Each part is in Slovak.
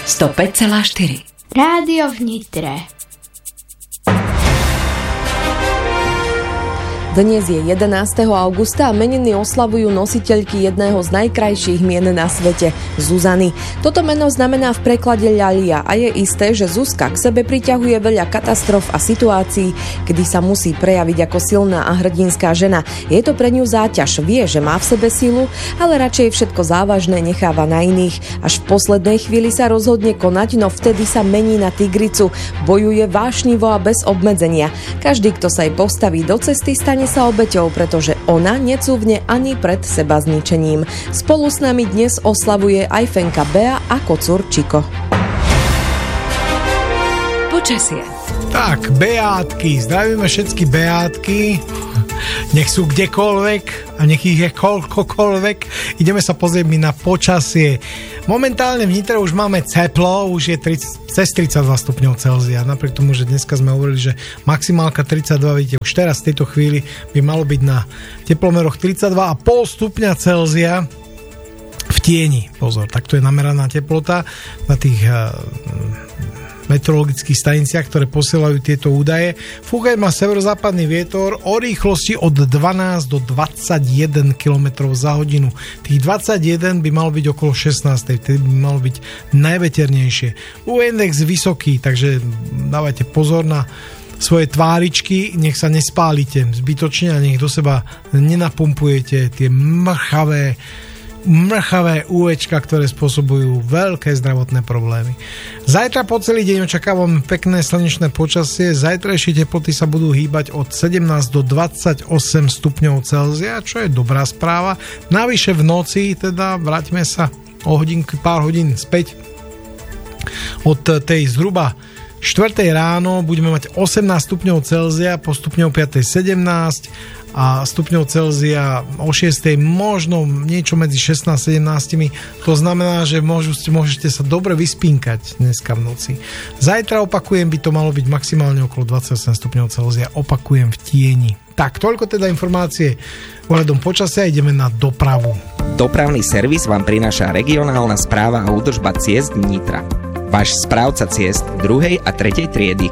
105,4. Rádio v Nitre. Dnes je 11. augusta a meniny oslavujú nositeľky jedného z najkrajších mien na svete, Zuzany. Toto meno znamená v preklade ľalia a je isté, že Zuzka k sebe priťahuje veľa katastrof a situácií, kedy sa musí prejaviť ako silná a hrdinská žena. Je to pre ňu záťaž, vie, že má v sebe silu, ale radšej všetko závažné necháva na iných. Až v poslednej chvíli sa rozhodne konať, no vtedy sa mení na tigricu. Bojuje vášnivo a bez obmedzenia. Každý, kto sa jej postaví do cesty, stane sa obeťou, pretože ona necúvne ani pred seba zničením. Spolu s nami dnes oslavuje aj Fenka Bea a kocúr Čiko. Počasie. Tak, Beátky, zdravíme všetky Beátky, nech sú kdekoľvek a nech ich je koľkokoľvek. Ideme sa pozrieť mi na počasie. Momentálne v Nitre už máme teplo, už je cez 32 stupňov Celzia. Napriek tomu, že dneska sme hovorili, že maximálka 32, vidíte, už teraz v tejto chvíli by malo byť na teplomeroch 32,5 stupňa Celzia v tieni. Pozor, takto je nameraná teplota na tých meteorologických staniciach, ktoré posielajú tieto údaje. Fúka má severozápadný vietor o rýchlosti od 12 do 21 km za hodinu. Tých 21 by malo byť okolo 16, vtedy by malo byť najveternejšie. U-index vysoký, takže dávajte pozor na svoje tváričky, nech sa nespálite zbytočne a nech do seba nenapumpujete tie mrchavé úečka, ktoré spôsobujú veľké zdravotné problémy. Zajtra po celý deň očakávam pekné slnečné počasie. Zajtrajšie teploty sa budú hýbať od 17 do 28 stupňov Celzia, čo je dobrá správa. Navyše v noci, teda vráťme sa o hodinku, pár hodín späť od tej zhruba 4. ráno budeme mať 18 stupňov Celzia, postupne o 5. 17 a stupňov Celzia o 6. možno niečo medzi 16 a 17. To znamená, že môžete sa dobre vyspínkať dneska v noci. Zajtra opakujem, by to malo byť maximálne okolo 28 stupňov Celzia. Opakujem v tieni. Tak, toľko teda informácie ohľadom počasia, ideme na dopravu. Dopravný servis vám prináša regionálna správa a údržba ciest Nitra. Váš správca ciest 2. a 3. triedy.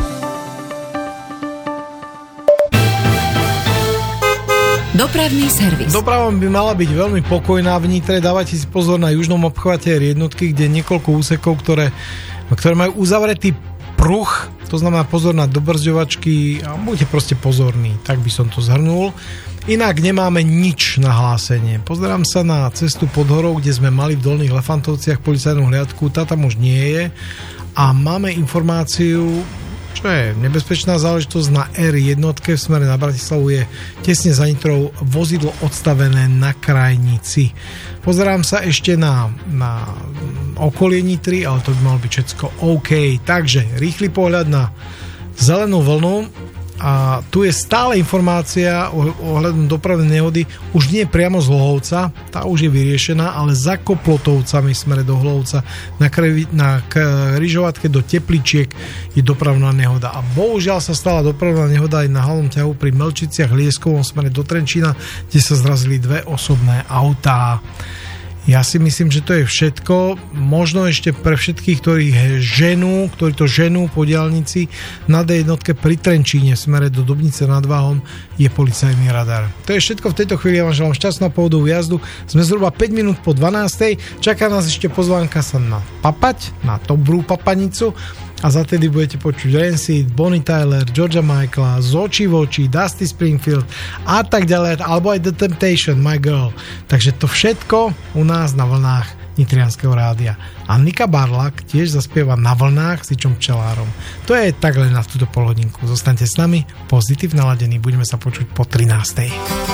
Dopravný servis. Doprava by mala byť veľmi pokojná v Nitre. Dávajte si pozor na južnom obchvate jednotky, kde je niekoľko úsekov, ktoré majú uzavretý pruh. To znamená pozor na dobrzďovačky a buďte proste pozorní. Tak by som to zhrnul. Inak nemáme nič na hlásenie. Pozerám sa na cestu pod horou, kde sme mali v Dolných Lefantovciach policajnú hliadku. Tá tam už nie je. A máme informáciu, čo je nebezpečná záležitosť, na R1 v smere na Bratislavu je tesne za Nitrou vozidlo odstavené na krajnici. Pozerám sa ešte na okolie Nitry, ale to by malo byť všetko OK. Takže rýchly pohľad na zelenú vlnu a tu je stále informácia ohľadom dopravnej nehody, už nie priamo z Hlohovca, tá už je vyriešená, ale za Koplotovcami smere do Hlohovca na križovatke do Tepličiek je dopravná nehoda a bohužiaľ sa stala dopravná nehoda aj na hlavnom ťahu pri Melčiciach Lieskovom smere do Trenčína, kde sa zrazili dve osobné autá. Ja si myslím, že to je všetko. Možno ešte pre všetkých, ktorí to ženú po diaľnici na D1 pri Trenčíne v smere do Dubnice nad Váhom je policajný radar. To je všetko v tejto chvíli. Ja vám želám šťastnú pohodovú jazdu. Sme zhruba 5 minút po 12. Čaká nás ešte pozvánka sa na papať, na dobrú papanicu. A zatedy budete počuť Rancid, Bonnie Tyler, Georgia Michaela, z Očí v oči, Dusty Springfield a tak ďalej, alebo aj The Temptation, My Girl. Takže to všetko u nás na vlnách Nitrianskeho rádia. Annika Barlak tiež zaspieva Na vlnách s Ičom Pčelárom. To je takhle na túto polhodinku. Zostaňte s nami, pozitív naladení, budeme sa počuť po 13.